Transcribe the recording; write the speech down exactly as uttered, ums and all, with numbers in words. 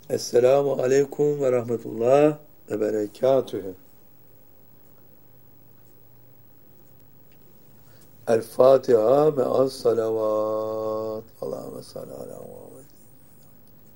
Esselamu aleyküm ve rahmetullah ve berekatühü. El Fatiha me'as salavat. Allahümme salli ala